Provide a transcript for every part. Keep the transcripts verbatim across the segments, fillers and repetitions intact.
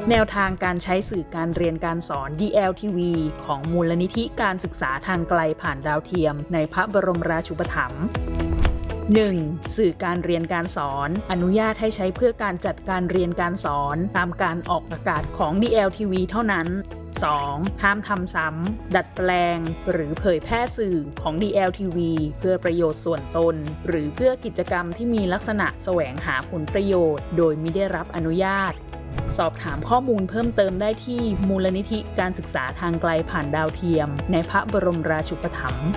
แนวทางการใช้สื่อการเรียนการสอน ดี แอล ที วี ของมูลนิธิการศึกษาทางไกลผ่านดาวเทียมในพระบรมราชูปถัมภ์ หนึ่ง. สื่อการเรียนการสอนอนุญาตให้ใช้เพื่อการจัดการเรียนการสอนตามการออกอากาศของ ดี แอล ที วี เท่านั้น สอง. ห้ามทำซ้ำดัดแปลงหรือเผยแพร่สื่อของ ดี แอล ที วี เพื่อประโยชน์ส่วนตนหรือเพื่อกิจกรรมที่มีลักษณะแสวงหาผลประโยชน์โดยมิได้รับอนุญาตสอบถามข้อมูลเพิ่มเติมได้ที่มูลนิธิการศึกษาทางไกลผ่านดาวเทียมในพระบรมราชูปถัมภ์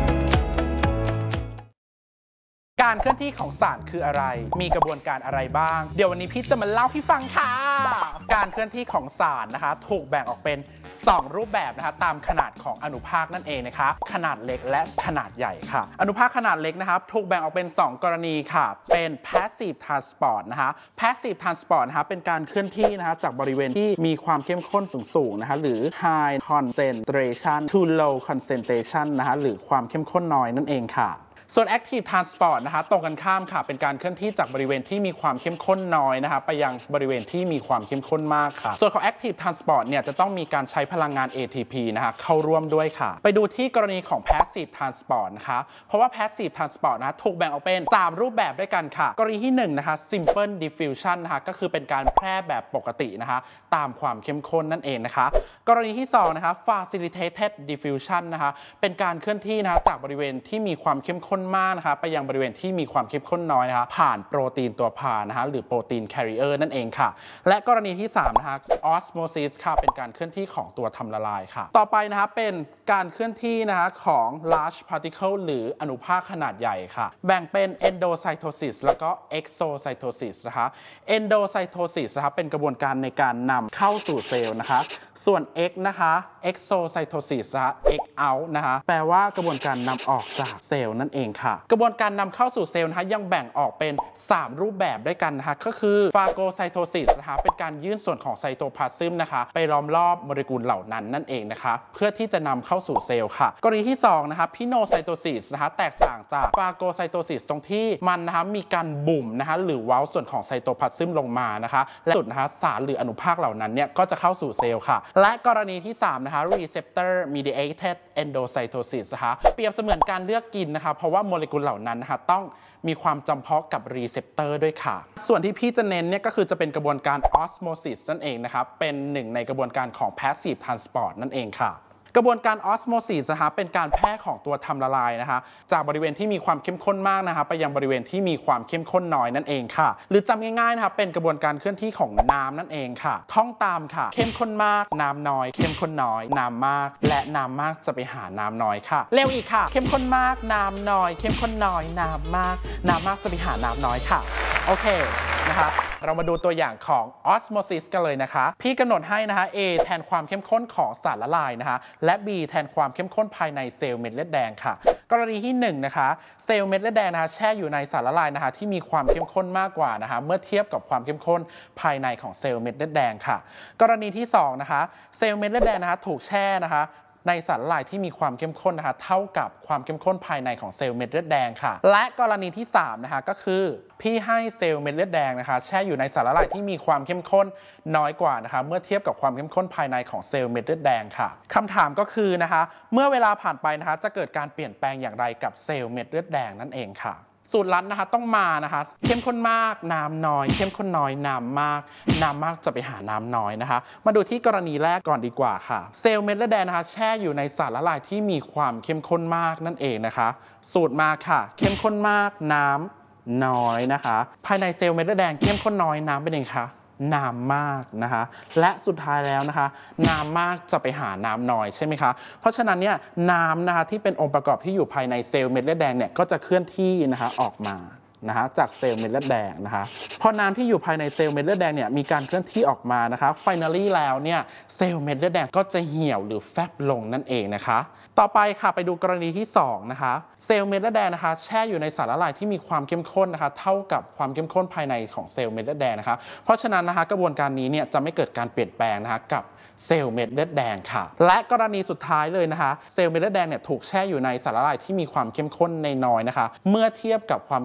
การเคลื่อนที่ของสารคืออะไรมีกระบวนการอะไรบ้างเดี๋ยววันนี้พี่จะมาเล่าให้ฟังค่ะการเคลื่อนที่ของสารนะคะถูกแบ่งออกเป็นสองรูปแบบนะคะตามขนาดของอนุภาคนั่นเองนะคะขนาดเล็กและขนาดใหญ่ค่ะอนุภาคขนาดเล็กนะครับถูกแบ่งออกเป็นสองกรณีค่ะเป็น passive transport นะคะ passive transport นะคะเป็นการเคลื่อนที่นะคะจากบริเวณที่มีความเข้มข้นสูงๆนะคะหรือ high concentration to low concentration นะคะหรือความเข้มข้นน้อยนั่นเองค่ะส่วน active transport นะคะตรงกันข้ามค่ะเป็นการเคลื่อนที่จากบริเวณที่มีความเข้มข้นน้อยนะคะไปยังบริเวณที่มีความเข้มข้นมากค่ะส่วนของ active transport เนี่ยจะต้องมีการใช้พลังงาน เอ ที พี นะคะเข้าร่วมด้วยค่ะไปดูที่กรณีของ passive transport นะคะเพราะว่า passive transport นะถูกแบ่งออกเป็นสามรูปแบบด้วยกันค่ะกรณีที่หนึ่งนะคะ simple diffusion นะคะก็คือเป็นการแพร่แบบปกตินะคะตามความเข้มข้นนั่นเองนะคะกรณีที่สองนะคะ facilitated diffusion นะคะเป็นการเคลื่อนที่นะคะจากบริเวณที่มีความเข้มข้นมากนะคะไปยังบริเวณที่มีความเข้มข้นน้อยนะคะผ่านโปรตีนตัวพานะคะหรือโปรตีนแคริเออร์นั่นเองค่ะและกรณีที่สามนะคะ osmosis ค่ะเป็นการเคลื่อนที่ของตัวทำละลายค่ะต่อไปนะคะเป็นการเคลื่อนที่นะคะของ large particle หรืออนุภาคขนาดใหญ่ค่ะแบ่งเป็น endocytosis แล้วก็ exocytosis นะคะ endocytosis นะคะเป็นกระบวนการในการนำเข้าสู่เซลล์นะคะส่วน X นะคะ exocytosis นะคะ X out นะคะแปลว่ากระบวนการนำออกจากเซลล์นั่นเองค่ะกระบวนการนำเข้าสู่เซลล์นะคะยังแบ่งออกเป็นสามรูปแบบด้วยกันนะคะก็คือ phagocytosis นะคะเป็นการยื่นส่วนของไซโตพลาซึมนะคะไปล้อมรอบโมเลกุลเหล่านั้นนั่นเองนะคะเพื่อที่จะนำเข้าสู่เซลล์ค่ะกรณีที่สองนะคะ pinocytosis นะคะแตกต่างจาก phagocytosis ตรงที่มันนะคะมีการบุ่มนะคะหรือเว้าส่วนของไซโตพลาซึมลงมานะคะและสุดนะคะสารหรืออนุภาคเหล่านั้นเนี่ยก็จะเข้าสู่เซลล์ค่ะและกรณีที่สามนะคะ receptor mediated endocytosis นะคะเปรียบเสมือนการเลือกกินนะคะเพราะว่าโมเลกุลเหล่านั้นนะคะต้องมีความจำเพาะกับรีเซปเตอร์ด้วยค่ะส่วนที่พี่จะเน้นเนี่ยก็คือจะเป็นกระบวนการ osmosis นั่นเองนะครับเป็นหนึ่งในกระบวนการของ passive transport นั่นเองค่ะกระบวนการ osmosis นะคะเป็นการแพร่ของตัวทำละลายนะคะจากบริเวณที่มีความเข้มข้นมากนะคะไปยังบริเวณที่มีความเข้มข้นน้อยนั่นเองค่ะหรือจำง่ายๆนะคะเป็นกระบวนการเคลื่อนที่ของน้ำนั่นเองค่ะท่องตามค่ะเข้มข้นมากน้ำน้อยเข้มข้นน้อยน้ำมากและน้ำมากจะไปหาน้ำน้อยค่ะเร็วอีกค่ะเข้มข้นมากน้ำน้อยเข้มข้นน้อยน้ำมากน้ำมากจะไปหาน้ำน้อยค่ะโอเคนะคะเรามาดูตัวอย่างของ osmosis กันเลยนะคะพี่กำหนดให้นะคะ A แทนความเข้มข้นของสารละลายนะคะและ B แทนความเข้มข้นภายในเซลล์เม็ดเลือดแดงค่ะกรณีที่หนึ่งนะคะเซลล์เม็ดเลือดแดงนะคะแช่อยู่ในสารละลายนะคะที่มีความเข้มข้นมากกว่านะคะเมื่อเทียบกับความเข้มข้นภายในของเซลล์เม็ดเลือดแดงค่ะกรณีที่สองนะคะเซลล์เม็ดเลือดแดงนะคะถูกแช่นะคะในสารละลายที่มีความเข้มข้นนะคะเท่ากับความเข้มข้นภายในของเซลล์เม็ดเลือดแดงค่ะและกรณีที่สามนะคะก็คือพี่ให้เซลล์เม็ดเลือดแดงนะคะแช่อยู่ในสารละลายที่มีความเข้มข้นน้อยกว่านะคะเมื่อเทียบกับความเข้มข้นภายในของเซลล์เม็ดเลือดแดงค่ะคำถามก็คือนะคะเมื่อเวลาผ่านไปนะคะจะเกิดการเปลี่ยนแปลงอย่างไรกับเซลล์เม็ดเลือดแดงนั่นเองค่ะสูตรลัดนะคะต้องมานะคะเข้มข้นมากน้ำน้อยเข้มข้นน้อยน้ำมากน้ำมากจะไปหาน้ำน้อยนะคะมาดูที่กรณีแรกก่อนดีกว่าค่ะเซลล์เม็ดเลือดแดงนะคะแช่อยู่ในสารละลายที่มีความเข้มข้นมากนั่นเองนะคะสูตรมาค่ะเข้มข้นมากน้ำน้อยนะคะภายในเซลล์เม็ดเลือดแดงเข้มข้นน้อยน้ำเป็นเองค่ะน้ำมากนะคะและสุดท้ายแล้วนะคะน้ำมากจะไปหาน้ำน้อยใช่ไหมคะเพราะฉะนั้นเนี่ยน้ำนะคะที่เป็นองค์ประกอบที่อยู่ภายในเซลล์เม็ดเลือดแดงเนี่ยก็จะเคลื่อนที่นะคะออกมานะคะจากเซลล์เม็ดเลือดแดงนะคะพอน้ำที่อยู่ภายในเซลล์เม็ดเลือดแดงเนี่ยมีการเคลื่อนที่ออกมานะคะ finally แล้วเนี่ยเซลล์เม็ดเลือดแดงก็จะเหี่ยวหรือแฟบลงนั่นเองนะคะต่อไปค่ะไปดูกรณีที่สองนะคะเซลล์เม็ดเลือดแดงนะคะแช่อยู่ในสารละลายที่มีความเข้มข้นนะคะเท่ากับความเข้มข้นภายในของเซลล์เม็ดเลือดแดงนะคะเพราะฉะนั้นนะคะกระบวนการนี้เนี่ยจะไม่เกิดการเปลี่ยนแปลงนะคะกับเซลล์เม็ดเลือดแดงค่ะและกรณีสุดท้ายเลยนะคะเซลล์เม็ดเลือดแดงเนี่ยถูกแช่อยู่ในสารละลายที่มีความเข้มข้นในน้อยนะคะเมื่อเทียบกับความเข้มข้นที่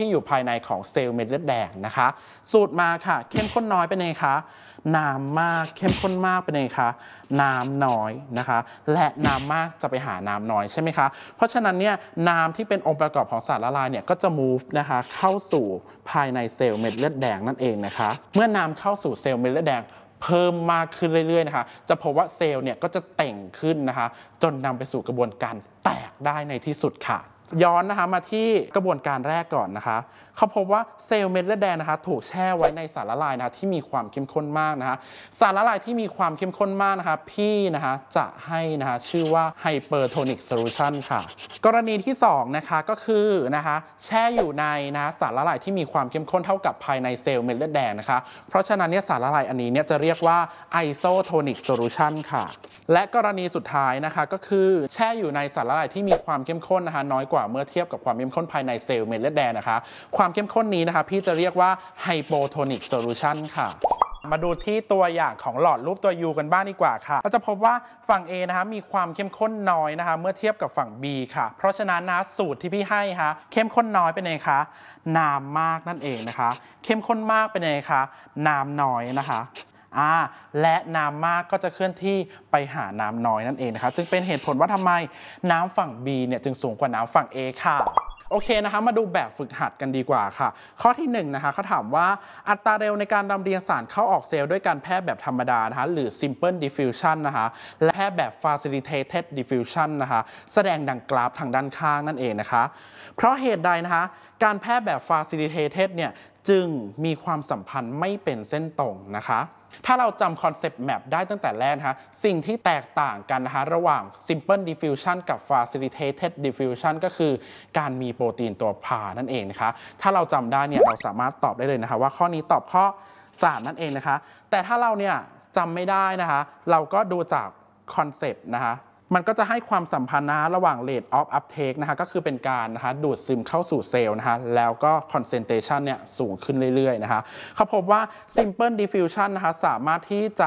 ที่อยู่ภายในของเซลล์เม็ดเลือดแดงนะคะสูตรมาค่ะเข้มข้นน้อยเป็นไงคะน้ำมากเข้มข้นมากเป็นไงคะน้ำน้อยนะคะและน้ำมากจะไปหาน้ำน้อยใช่ไหมคะเพราะฉะนั้นเนี่ยน้ำที่เป็นองค์ประกอบของสารละลายเนี่ยก็จะ move นะคะเข้าสู่ภายในเซลล์เม็ดเลือดแดงนั่นเองนะคะเมื่อน้ำเข้าสู่เซลล์เม็ดเลือดแดงเพิ่มมากขึ้นเรื่อยๆนะคะจะพบว่าเซลล์เนี่ยก็จะเต่งขึ้นนะคะจนนำไปสู่กระบวนการแตกได้ในที่สุดค่ะย้อนนะคะมาที่กระบวนการแรกก่อนนะคะเขาพบว่าเซลล์เม็ดเลือดแดงนะคะถูกแช่ไว้ในสารละลายนะคะที่มีความเข้มข้นมากนะคะสารละลายที่มีความเข้มข้นมากนะคะพี่นะคะจะให้นะคะชื่อว่าไฮเปอร์โทนิกโซลูชันค่ะกรณีที่สองนะคะก็คือนะคะแช่อยู่ในนะสารละลายที่มีความเข้มข้นเท่ากับภายในเซลล์เม็ดเลือดแดงนะคะเพราะฉะนั้นเนี่ยสารละลายอันนี้เนี่ยจะเรียกว่าไอโซโทนิกโซลูชันค่ะและกรณีสุดท้ายนะคะก็คือแช่อยู่ในสารละลายที่มีความเข้มข้นนะคะน้อยกว่าเมื่อเทียบกับความเข้มข้นภายในเซลล์เม็ดเลือดแดงนะคะความเข้มข้นนี้นะคะพี่จะเรียกว่าไฮโปโทนิกโซลูชันค่ะมาดูที่ตัวอย่างของหลอดรูปตัว U กันบ้างดีกว่าค่ะเราจะพบว่าฝั่ง A นะคะมีความเข้มข้นน้อยนะคะเมื่อเทียบกับฝั่ง B ค่ะเพราะฉะนั้นนะสูตรที่พี่ให้ค่ะเข้มข้นน้อยเป็นไงคะน้ำมากนั่นเองนะคะเข้มข้นมากเป็นไงคะน้ำน้อยนะคะอ่าและน้ำมากก็จะเคลื่อนที่ไปหาน้ำน้อยนั่นเองนะคะจึงเป็นเหตุผลว่าทำไมน้ำฝั่ง B เนี่ยจึงสูงกว่าน้ำฝั่ง A ค่ะโอเคนะคะมาดูแบบฝึกหัดกันดีกว่าค่ะข้อที่หนึ่งนะคะเขาถามว่าอัตราเร็วในการลำเลียงสารเข้าออกเซลล์ด้วยการแพร่แบบธรรมดานะคะหรือ simple diffusion นะคะและแพร่แบบ facilitated diffusion นะคะแสดงดังกราฟทางด้านข้างนั่นเองนะคะเพราะเหตุใดนะคะการแพร่แบบ facilitated เนี่ยจึงมีความสัมพันธ์ไม่เป็นเส้นตรงนะคะถ้าเราจำคอนเซปต์แมปได้ตั้งแต่แรกนะคะสิ่งที่แตกต่างกันนะคะระหว่าง simple diffusion กับ facilitated diffusion ก็คือการมีโปรตีนตัวพานั่นเองนะคะถ้าเราจำได้เนี่ยเราสามารถตอบได้เลยนะคะว่าข้อนี้ตอบข้อสามนั่นเองนะคะแต่ถ้าเราเนี่ยจำไม่ได้นะคะเราก็ดูจากคอนเซปต์นะคะมันก็จะให้ความสัมพันธ์นะระหว่าง rate of uptake นะคะก็คือเป็นการนะคะดูดซึมเข้าสู่เซลล์นะคะแล้วก็ concentration เนี่ยสูงขึ้นเรื่อยๆนะคะเขาพบว่า simple diffusion นะคะสามารถที่จะ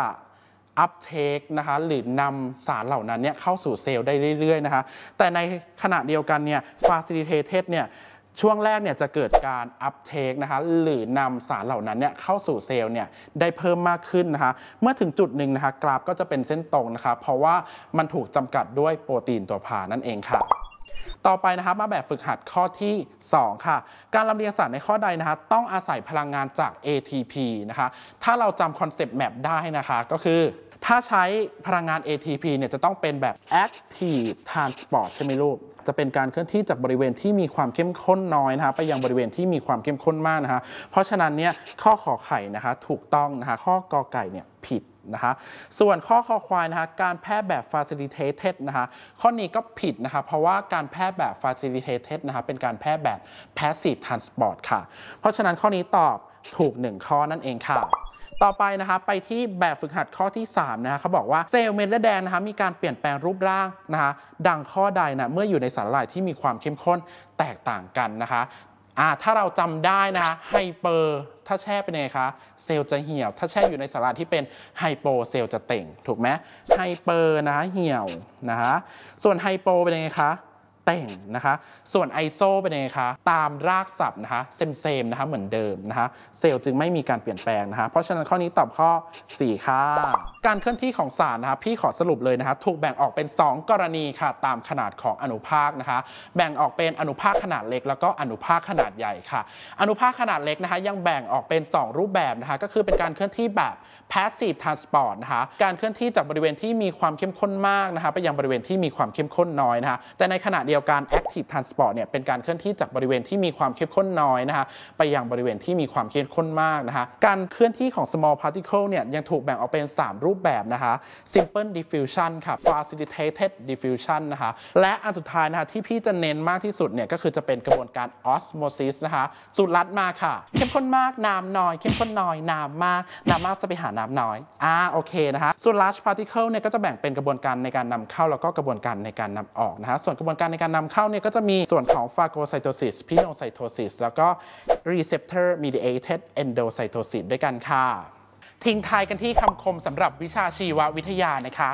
uptake นะคะหรือนำสารเหล่านั้นเนี่ยเข้าสู่เซลล์ได้เรื่อยๆนะคะแต่ในขณะเดียวกันเนี่ย facilitated เนี่ยช่วงแรกเนี่ยจะเกิดการ uptake นะคะหรือนำสารเหล่านั้นเนี่ยเข้าสู่เซลล์เนี่ยได้เพิ่มมากขึ้นนะคะเมื่อถึงจุดหนึ่งนะคะกราฟก็จะเป็นเส้นตรงนะคะเพราะว่ามันถูกจำกัดด้วยโปรตีนตัวพานั่นเองค่ะต่อไปนะคะมาแบบฝึกหัดข้อที่สองค่ะการลำเลียงสารในข้อใดนะคะต้องอาศัยพลังงานจาก เอ ที พี นะคะถ้าเราจำคอนเซปต์แมปได้นะคะก็คือถ้าใช้พลังงาน เอ ที พี เนี่ยจะต้องเป็นแบบ active transport ใช่ไหมลูกจะเป็นการเคลื่อนที่จากบริเวณที่มีความเข้มข้นน้อยนะคะไปยังบริเวณที่มีความเข้มข้นมากนะคะเพราะฉะนั้นเนี่ยข้อขอไข่นะคะถูกต้องนะคะข้อกอไก่เนี่ยผิดนะคะส่วนข้อคอควายนะคะการแพร่แบบ facilitated นะคะข้อนี้ก็ผิดนะคะเพราะว่าการแพร่แบบ facilitated นะคะเป็นการแพร่แบบ passive transport ค่ะเพราะฉะนั้นข้อนี้ตอบถูกหนึ่งข้อนั่นเองค่ะต่อไปนะคะไปที่แบบฝึกหัดข้อที่สามนะคะเขาบอกว่าเซลล์เม็ดเลือดแดงนะคะมีการเปลี่ยนแปลงรูปร่างนะคะดังข้อใดนะเมื่ออยู่ในสารละลายที่มีความเข้มข้นแตกต่างกันนะคะอ่าถ้าเราจำได้นะไฮเปอร์ถ้าแช่เป็นไงคะเซลล์จะเหี่ยวถ้าแช่อยู่ในสารละลายที่เป็นไฮโปเซลล์จะเต่งถูกไหมไฮเปอร์นะคะเหี่ยวนะคะส่วนไฮโปเป็นยังไงคะเต่งนะคะส่วนไอโซเป็นยังไงคะตามรากศัพท์นะคะเซมเซมนะคะเหมือนเดิมนะคะเซลล์จึงไม่มีการเปลี่ยนแปลงนะคะเพราะฉะนั้นข้อนี้ตอบข้อสี่ค่ะการเคลื่อนที่ของสารนะคะพี่ขอสรุปเลยนะคะถูกแบ่งออกเป็นสองกรณีค่ะตามขนาดของอนุภาคนะคะแบ่งออกเป็นอนุภาคขนาดเล็กแล้วก็อนุภาคขนาดใหญ่ค่ะอนุภาคขนาดเล็กนะคะยังแบ่งออกเป็นสองรูปแบบนะคะก็คือเป็นการเคลื่อนที่แบบ passive transport นะคะการเคลื่อนที่จากบริเวณที่มีความเข้มข้นมากนะคะไปยังบริเวณที่มีความเข้มข้นน้อยนะคะแต่ในขณะเดียวกัน active transport เนี่ยเป็นการเคลื่อนที่จากบริเวณที่มีความเข้มข้นน้อยนะคะไปยังบริเวณที่มีความเข้มข้นมากนะคะการเคลื่อนที่ของ small particle เนี่ยยังถูกแบ่งออกเป็นสามรูปแบบนะคะ simple diffusion ค่ะ facilitated diffusion นะคะและอันสุดท้ายนะคะที่พี่จะเน้นมากที่สุดเนี่ยก็คือจะเป็นกระบวนการ osmosis นะคะสูตรลัดมาค่ะเข้มข้นมากน้ำน้อยเข้มข้นน้อยน้ำมากน้ำมากจะไปหาน้ำน้อยอ่าโอเคนะคะส่วน large particle เนี่ยก็จะแบ่งเป็นกระบวนการในการนำเข้าแล้วก็กระบวนการในการนำออกนะคะส่วนกระบวนการในการนำเข้าเนี่ยก็จะมีส่วนของ phagocytosis pinocytosis แล้วก็ receptor mediated endocytosis ด้วยกันค่ะทิ้งท้ายกันที่คำคมสำหรับวิชาชีววิทยานะคะ